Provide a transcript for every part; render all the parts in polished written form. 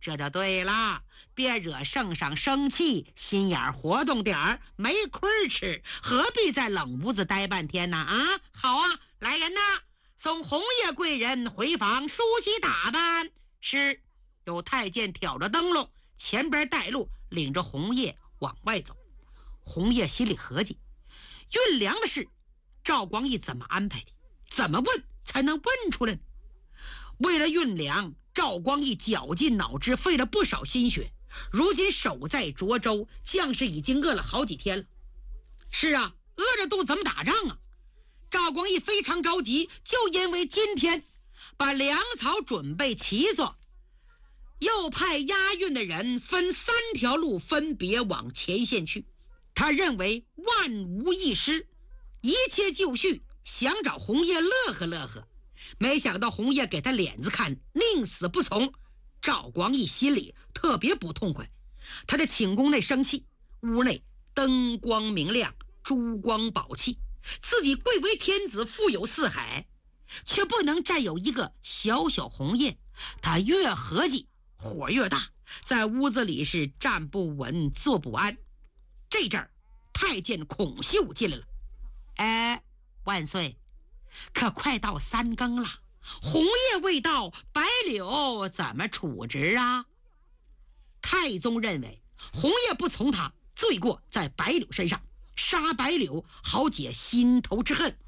这就对了，别惹圣上生气，心眼活动点儿，没亏吃，何必在冷屋子待半天呢？啊，好啊，来人呐，送红叶贵人回房梳洗打扮。是。有太监挑着灯笼，前边带路，领着红叶往外走。红叶心里合计，运粮的事赵光义怎么安排的？怎么问才能问出来呢？为了运粮，赵光义绞尽脑汁，费了不少心血。如今守在涿州，将士已经饿了好几天了。是啊，饿着肚子怎么打仗啊？赵光义非常着急，就因为今天把粮草准备齐做，又派押运的人分3条路分别往前线去。他认为万无一失，一切就绪，想找红叶乐呵乐呵。没想到红叶给他脸子看，宁死不从。赵光义心里特别不痛快，他在寝宫内生气，屋内灯光明亮，珠光宝气，自己贵为天子，富有四海，却不能占有一个小小红叶。他越合计火越大，在屋子里是站不稳坐不安。这阵儿太监孔秀进来了。哎，万岁，可快到3更了，红叶未到，白柳怎么处置啊？太宗认为红叶不从他，罪过在白柳身上，杀白柳好解心头之恨。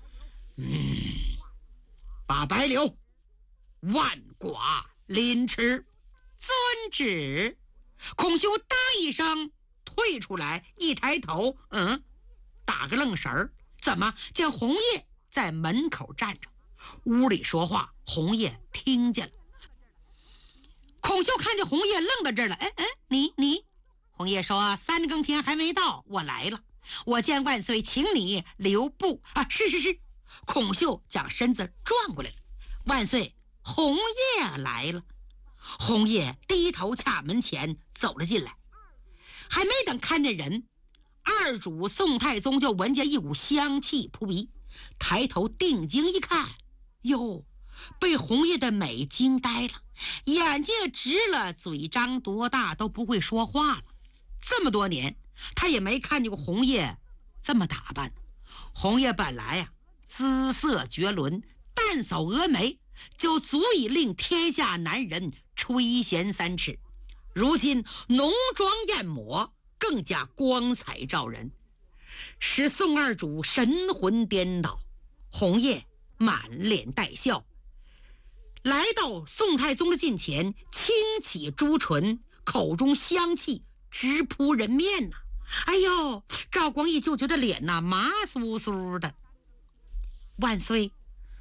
把白柳万寡凌迟。遵旨。孔秀答一声，退出来，一抬头，打个愣神儿，怎么见红叶在门口站着？屋里说话，红叶听见了。孔秀看见红叶，愣到这儿了。你红叶说3更天还没到，我来了，我见万岁，请你留步啊！是。孔秀将身子转过来了。万岁，红叶来了。红叶低头洽门前走了进来，还没等看见人，二主宋太宗就闻见一股香气扑鼻，抬头定睛一看，哟，被红叶的美惊呆了，眼睛直了，嘴张多大都不会说话了。这么多年他也没看见过红叶这么打扮。红叶本来姿色绝伦，淡扫蛾眉就足以令天下男人垂涎3尺，如今浓妆艳抹，更加光彩照人，使宋二主神魂颠倒。红叶满脸带笑，来到宋太宗的近前，轻启朱唇，口中香气直扑人面哎呦，赵光义就觉得脸麻酥酥的。万岁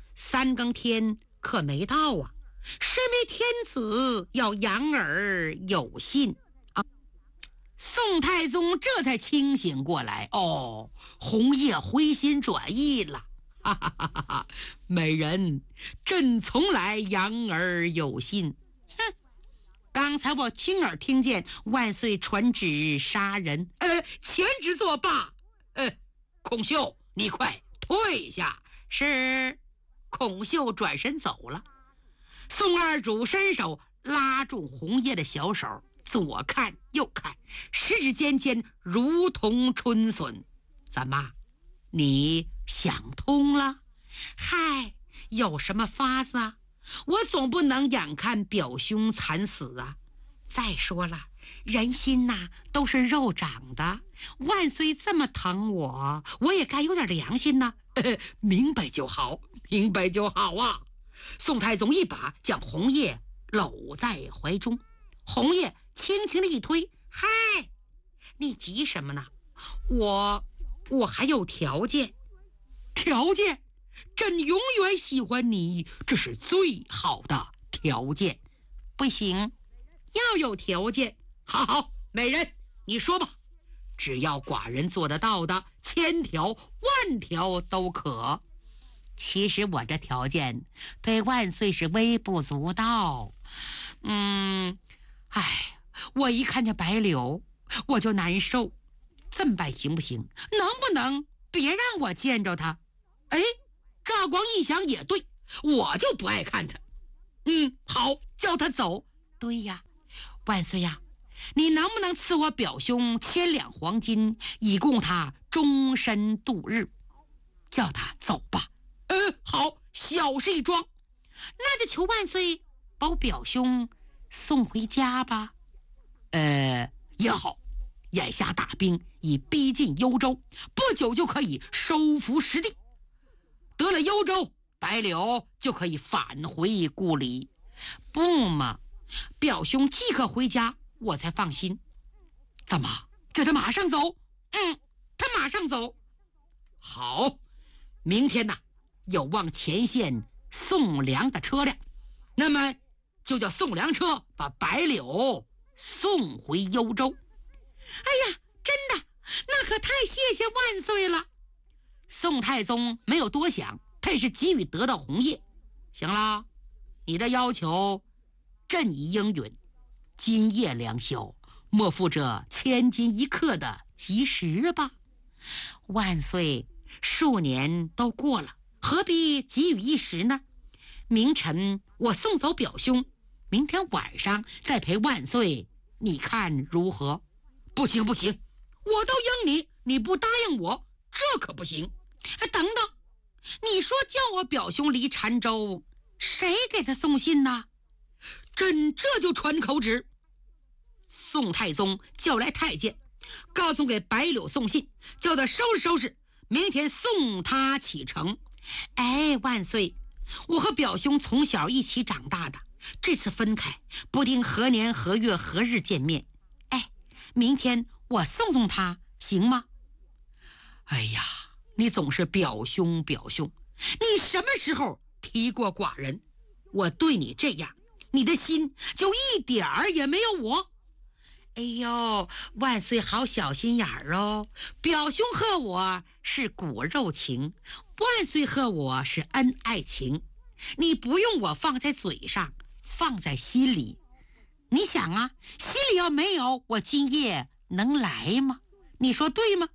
，3更天可没到啊，身为天子要养儿有信啊！宋太宗这才清醒过来，红叶回心转意了，哈哈哈哈！美人，朕从来养儿有信。刚才我亲耳听见万岁传旨杀人，前旨作罢。孔秀，你快退下。是。孔秀转身走了。宋二主伸手拉住红叶的小手，左看右看，十指尖尖如同春笋。怎么，你想通了？嗨，有什么法子啊？我总不能眼看表兄惨死啊！再说了，人心都是肉长的，万岁这么疼我，我也该有点良心呐。明白就好，明白就好啊！宋太宗一把将红叶搂在怀中，红叶轻轻的一推，嗨，你急什么呢？我还有条件。条件？朕永远喜欢你，这是最好的条件。不行，要有条件。好，美人，你说吧，只要寡人做得到的，1000条万条都可。其实我这条件对万岁是微不足道。我一看见白柳我就难受。这么办行不行？能不能别让我见着他？赵光一想也对，我就不爱看他。好，叫他走。对呀， 万岁呀，你能不能赐我表兄1000两黄金，以供他终身度日？叫他走吧。好，小事一桩，那就求万岁把我表兄送回家吧。也好，眼下大兵已逼近幽州，不久就可以收复失地。得了幽州，白柳就可以返回故里。不嘛，表兄即刻回家，我才放心。怎么，叫他马上走？他马上走。好，明天呐，有往前线送粮的车辆，那么就叫送粮车把白柳送回幽州。哎呀，真的，那可太谢谢万岁了。宋太宗没有多想，他是急于得到红叶。行了，你的要求朕已应允，今夜良宵，莫负这千金一刻的吉时吧。万岁，数年都过了，何必急于一时呢？明晨我送走表兄，明天晚上再陪万岁，你看如何？不行不行，我都应你，你不答应我，这可不行。等等，你说叫我表兄离澶州，谁给他送信呢？朕这就传口旨。宋太宗叫来太监，告诉给白柳送信，叫他收拾收拾，明天送他启程。万岁，我和表兄从小一起长大的，这次分开，不定何年何月何日见面。明天我送送他行吗？哎呀，你总是表兄表兄，你什么时候提过寡人？我对你这样，你的心就一点儿也没有我。哎呦，万岁好小心眼儿哦！表兄和我是骨肉情，万岁和我是恩爱情，你不用我放在嘴上，放在心里。你想啊，心里要没有，我今夜能来吗？你说对吗？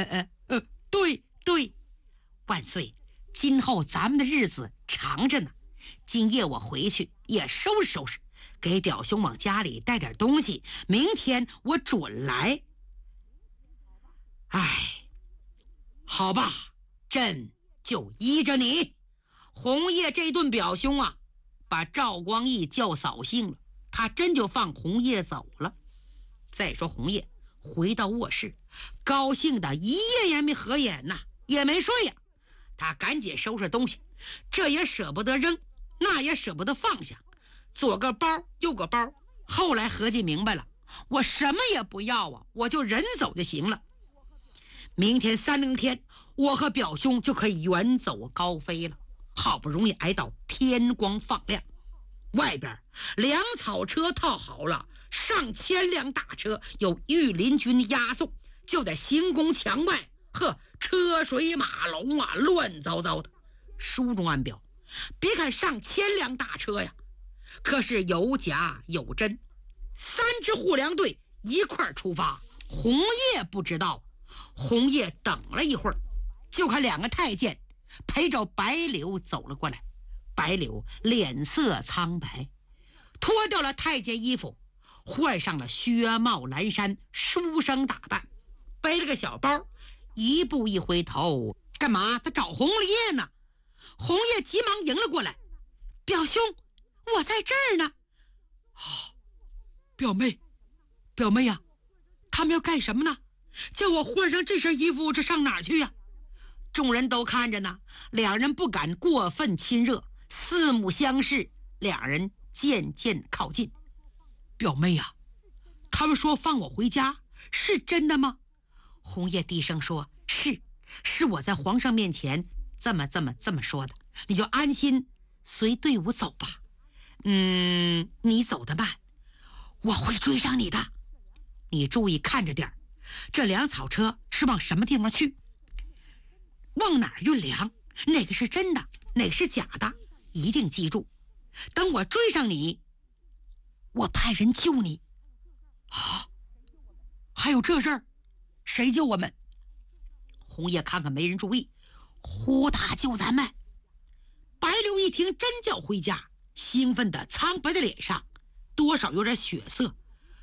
对。万岁，今后咱们的日子长着呢。今夜我回去也收拾收拾，给表兄往家里带点东西，明天我准来。好吧，朕就依着你。红叶这顿表兄啊，把赵光义叫扫兴了，他真就放红叶走了。再说红叶回到卧室，高兴的一夜也没合眼呐，也没睡呀。他赶紧收拾东西，这也舍不得扔，那也舍不得放下，左个包右个包。后来合计明白了，我什么也不要啊，我就人走就行了。明天3更天，我和表兄就可以远走高飞了。好不容易挨到天光放亮，外边粮草车套好了，上千辆大车，有御林军押送，就在行宫墙外。车水马龙啊，乱糟糟的。书中暗表，别看上千辆大车呀，可是有假有真。3支护粮队一块出发，红叶不知道。红叶等了一会儿，就看2个太监陪着白柳走了过来。白柳脸色苍白，脱掉了太监衣服，换上了靴帽蓝衫，书生打扮，背了个小包，一步一回头，干嘛？他找红叶呢。红叶急忙迎了过来，表兄，我在这儿呢。表妹呀，他们要干什么呢？叫我换上这身衣服，这上哪儿去呀？众人都看着呢，2人不敢过分亲热，四目相视，2人渐渐靠近。表妹呀，他们说放我回家，是真的吗？红叶低声说，是我在皇上面前这么说的，你就安心随队伍走吧。你走得慢，我会追上你的，你注意看着点，这粮草车是往什么地方去，往哪儿运粮，哪个是真的，哪个是假的，一定记住。等我追上你，我派人救你。还有这事儿？谁救我们？红叶看看没人注意，呼打救咱们。白柳一听真叫回家，兴奋的苍白的脸上多少有点血色。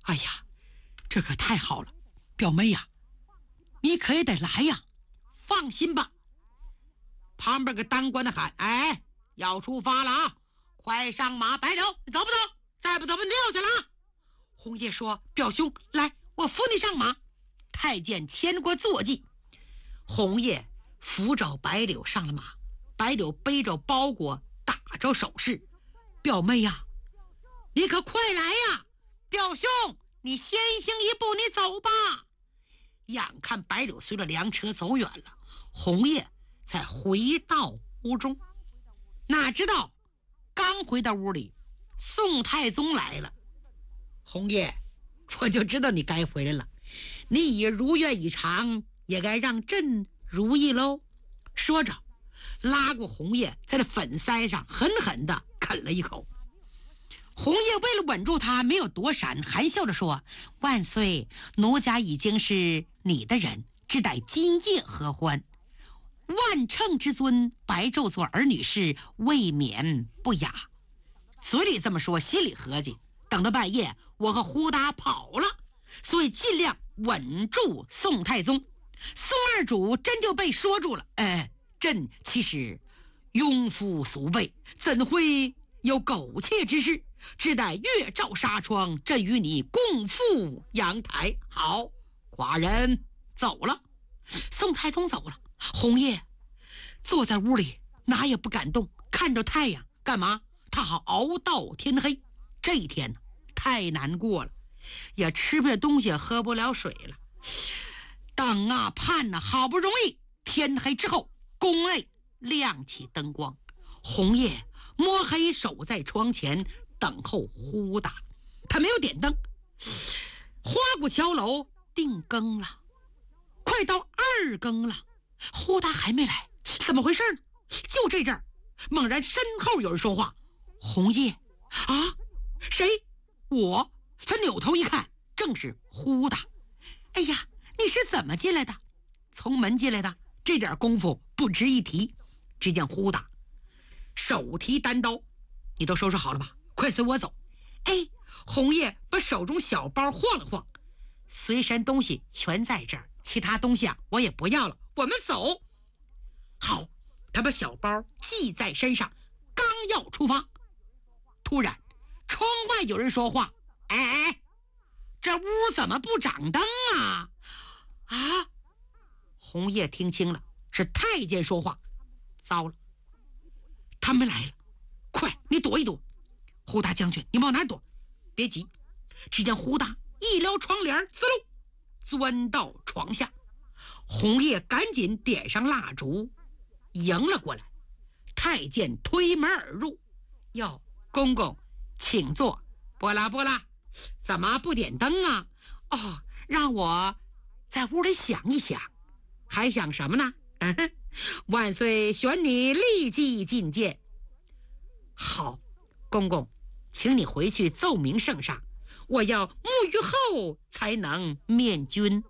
哎呀，这可太好了，表妹呀，你可也得来呀。放心吧。旁边个当官的喊：“哎，要出发了啊！快上马！白柳，你走不走？再不走，把你撂下了啊！”红叶说：“表兄，来，我扶你上马。”太监牵过坐骑，红叶扶着白柳上了马。白柳背着包裹，打着手势：“表妹呀，你可快来呀！表兄，你先行一步，你走吧。”眼看白柳随着粮车走远了，红叶才回到屋中。哪知道刚回到屋里，宋太宗来了。红叶，我就知道你该回来了，你已如愿以偿，也该让朕如意喽。说着拉过红叶，在这粉腮上狠狠地啃了一口。红叶为了稳住他，没有躲闪，含笑着说：“万岁，奴家已经是你的人，只待今夜合欢。万乘之尊，白昼做儿女事，未免不雅。”嘴里这么说，心里合计，等到半夜我和胡达跑了，所以尽量稳住宋太宗。宋二主真就被说住了。朕其实庸夫俗辈，怎会有苟且之事？只待月照纱窗，朕与你共赴阳台。好，寡人走了。宋太宗走了，红叶坐在屋里，哪也不敢动，看着太阳。干嘛？他好熬到天黑。这一天呢，太难过了，也吃不下东西，喝不了水了。等啊盼啊，好不容易天黑之后，宫内亮起灯光，红叶摸黑守在窗前等候呼达。他没有点灯，花鼓敲楼定更了，快到2更了，呼达还没来，怎么回事呢？就这阵儿，猛然身后有人说话：“红叶啊，谁？我。”他扭头一看，正是呼达。哎呀，你是怎么进来的？从门进来的，这点功夫不值一提。只见呼达手提单刀：“你都收拾好了吧？快随我走。”哎，红叶把手中小包晃了晃：“随身东西全在这儿，其他东西啊我也不要了，我们走。”好，他把小包系在身上，刚要出发，突然窗外有人说话：“哎，这屋怎么不长灯啊？”啊！红叶听清了，是太监说话。糟了，他们来了，快，你躲一躲。呼达将军，你往哪躲？别急。只见呼达一撩窗帘，滋溜钻到床下。红叶赶紧点上蜡烛迎了过来。太监推门而入：“哟，公公请坐。”“波拉波拉，怎么不点灯啊？”“哦，让我在屋里想一想。”“还想什么呢？”“万岁选你立即觐见。”“好，公公，请你回去奏明圣上，我要沐浴后才能面君。”“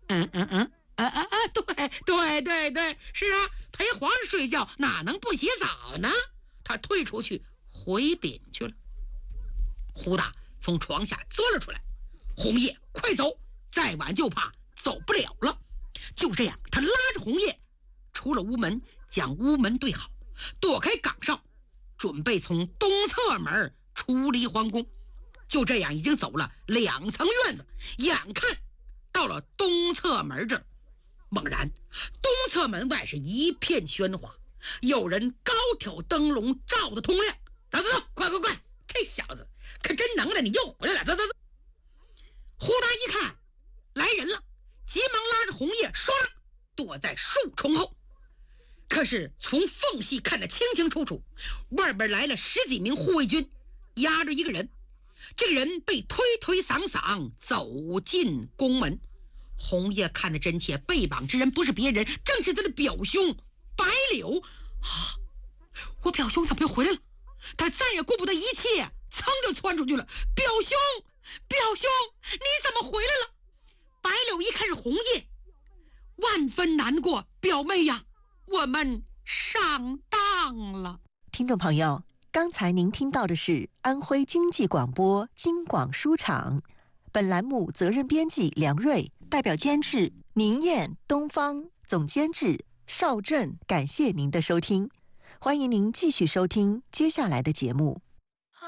对，是啊，陪皇上睡觉哪能不洗澡呢？”他退出去回禀去了。呼达从床下钻了出来：“红叶，快走，再晚就怕走不了了。”就这样，他拉着红叶出了屋门，将屋门对好，躲开岗哨，准备从东侧门出离皇宫。就这样，已经走了2层院子，眼看到了东侧门这儿，猛然东侧门外是一片喧哗，有人高挑灯笼照得通亮。“走，快，这小子可真能耐，你又回来了，走。”呼达一看来人了，急忙拉着红叶唰躲在树丛后。可是从缝隙看得清清楚楚，外边来了10几名护卫军，压着一个人。这个人被推搡走进宫门。红叶看得真切，被绑之人不是别人，正是他的表兄白柳。啊！我表兄怎么又回来了？他再也顾不得一切，噌就窜出去了。“表兄，你怎么回来了？”白柳一看是红叶，万分难过：“表妹呀，我们上当了。” 听众朋友，刚才您听到的是安徽经济广播京广书场本栏目责任编辑梁瑞，代表监制宁燕、东方，总监制邵振。感谢您的收听，欢迎您继续收听接下来的节目。